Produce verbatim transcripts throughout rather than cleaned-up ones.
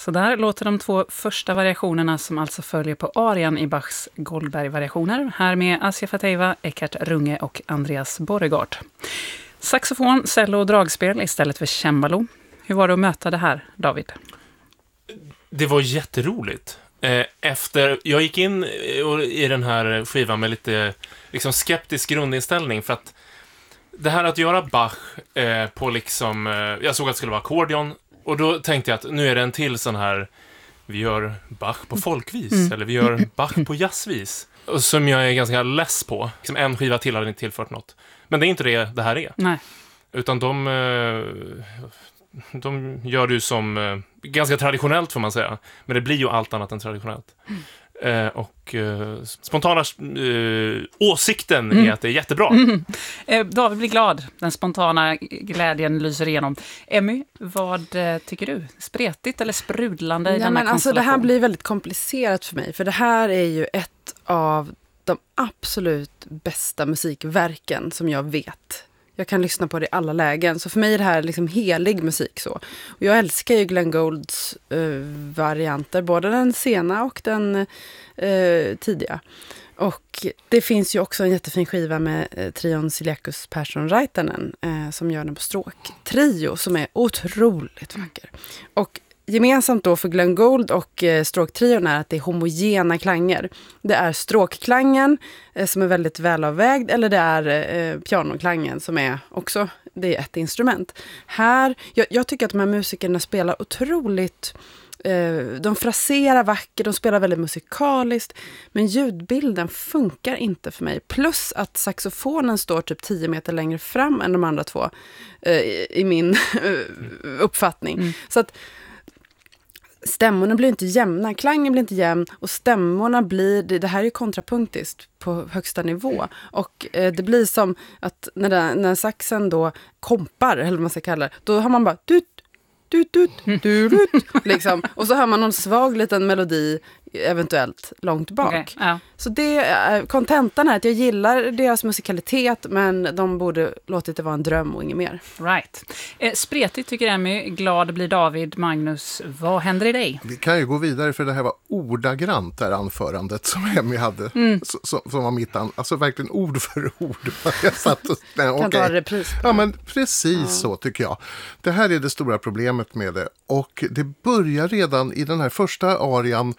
Så där låter de två första variationerna som alltså följer på arian i Bachs Goldberg-variationer. Här med Asja Fateva, Eckhart Runge och Andreas Borregaard. Saxofon, cello och dragspel istället för cembalo. Hur var det att möta det här, David? Det var jätteroligt. Efter, jag gick in i den här skivan med lite liksom skeptisk grundinställning för att det här att göra Bach på liksom, jag såg att det skulle vara ackordion. Och då tänkte jag att nu är det en till sån här, vi gör Bach på folkvis, mm. eller vi gör Bach på jazzvis. Och som jag är ganska less på. Liksom en skiva till hade inte tillfört något. Men det är inte det det här är. Nej. Utan de, de gör det ju som ganska traditionellt får man säga. Men det blir ju allt annat än traditionellt. Mm. Eh, och eh, spontana eh, åsikten mm. är att det är jättebra. Mm. Eh, David blir glad. Den spontana glädjen lyser igenom. Emmy, vad eh, tycker du? Spretigt eller sprudlande i ja, denna men konstellation? Alltså, det här blir väldigt komplicerat för mig. För det här är ju ett av de absolut bästa musikverken som jag vet. Jag kan lyssna på det i alla lägen. Så för mig är det här liksom helig musik. Så. Och jag älskar ju Glenn Goulds uh, varianter. Både den sena och den uh, tidiga. Och det finns ju också en jättefin skiva med uh, trion Siliakus Persson Raitanen. Uh, som gör den på stråk. Trio som är otroligt vacker. Och gemensamt då för Glenn Gould och eh, stråktrion är att det är homogena klanger. Det är stråkklangen eh, som är väldigt välavvägd eller det är eh, pianoklangen som är också, det är ett instrument. Här, jag, jag tycker att de här musikerna spelar otroligt, eh, de fraserar vackert, de spelar väldigt musikaliskt, men ljudbilden funkar inte för mig. Plus att saxofonen står typ tio meter längre fram än de andra två eh, i, i min uppfattning. Mm. Så att stämmorna blir inte jämna, klangen blir inte jämn och stämmorna blir, det, det här är ju kontrapunktiskt på högsta nivå och eh, det blir som att när, det, när saxen då kompar, eller vad man ska kalla det, då har man bara dut, dut, dut, dut, dut, liksom, och så hör man någon svag liten melodi eventuellt långt bak. Okay, ja. Så det är kontentan är att jag gillar deras musikalitet, men de borde låtit det vara en dröm och inget mer. Right. Eh, spretigt tycker Emmy, glad blir David. Magnus, vad händer i dig? Vi kan ju gå vidare för det här var ordagrant det här anförandet som Emmy hade. Mm. Som, som var mitt an, alltså verkligen ord för ord. Jag satt och, nej, kan okay. ta repris. Ja, men precis ja. Så tycker jag. Det här är det stora problemet med det. Och det börjar redan i den här första arian.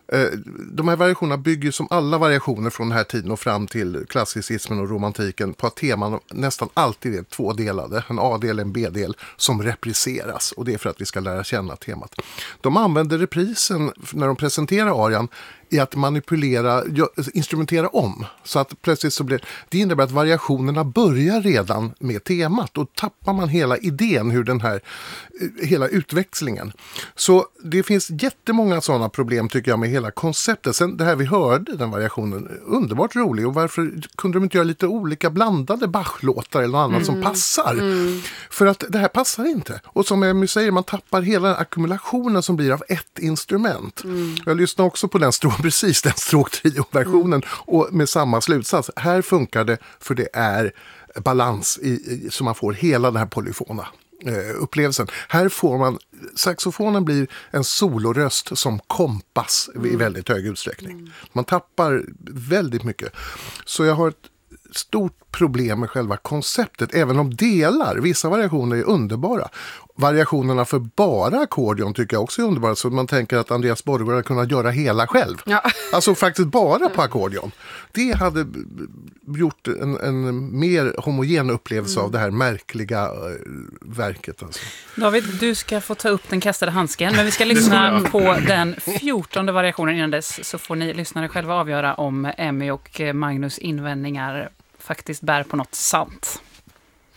De här variationerna bygger som alla variationer från den här tiden och fram till klassicismen och romantiken på att teman nästan alltid är tvådelade. En A-del och en B-del som repriseras och det är för att vi ska lära känna temat. De använder reprisen när de presenterar arian i att manipulera, instrumentera om. Så att plötsligt så blir det innebär att variationerna börjar redan med temat. Då tappar man hela idén hur den här, hela utväxlingen. Så det finns jättemånga sådana problem tycker jag med hela konceptet. Sen det här vi hörde, den variationen, underbart rolig. Och varför kunde de inte göra lite olika blandade Bach-låtar eller något annat mm. som passar? Mm. För att det här passar inte. Och som jag säger, man tappar hela ackumulationen som blir av ett instrument. Mm. Jag lyssnar också på den stora precis den stråktrio-versionen mm. och med samma slutsats. Här funkar det för det är balans i, i, så man får hela den här polyfona eh, upplevelsen. Här får man, saxofonen blir en soloröst som kompas mm. i väldigt hög utsträckning. Mm. Man tappar väldigt mycket. Så jag har ett stort problem med själva konceptet, även om delar, vissa variationer är underbara. Variationerna för bara ackordion tycker jag också är underbara, så man tänker att Andreas Borregaard hade kunnat göra hela själv. Ja. Alltså faktiskt bara på ackordion. Det hade gjort en, en mer homogen upplevelse mm. av det här märkliga uh, verket. Alltså. David, du ska få ta upp den kastade handsken, men vi ska lyssna på den fjortonde variationen innan dess, så får ni lyssnare själva avgöra om Emmy och Magnus invändningar faktiskt bär på något sant.